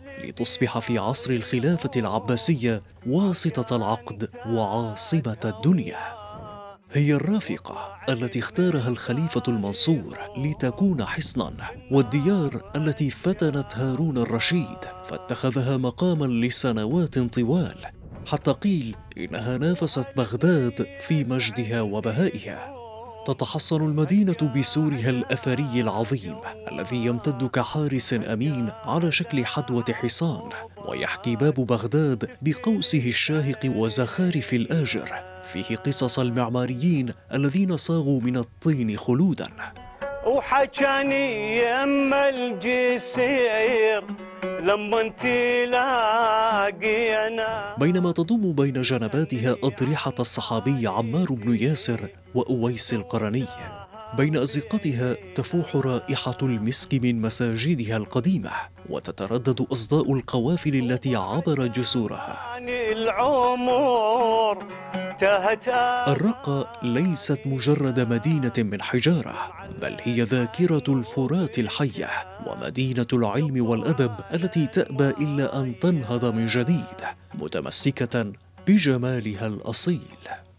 لتصبح في عصر الخلافة العباسية واسطة العقد وعاصمة الدنيا. هي الرافقة التي اختارها الخليفة المنصور لتكون حصناً، والديار التي فتنت هارون الرشيد فاتخذها مقاماً لسنوات طوال، حتى قيل إنها نافست بغداد في مجدها وبهائها. تتحصن المدينة بسورها الأثري العظيم الذي يمتد كحارس أمين على شكل حدوة حصان، ويحكي باب بغداد بقوسه الشاهق وزخارف الآجر فيه قصص المعماريين الذين صاغوا من الطين خلوداً. وحكاني يما الجسير لما انت لاقينا. بينما تضم بين جنباتها أضرحة الصحابي عمار بن ياسر وأويس القرني، بين أزقتها تفوح رائحة المسك من مساجدها القديمة، وتتردد أصداء القوافل التي عبرت جسورها. الرقة ليست مجرد مدينة من حجارة، بل هي ذاكرة الفرات الحية، ومدينة العلم والأدب التي تأبى إلا أن تنهض من جديد، متمسكة بجمالها الأصيل.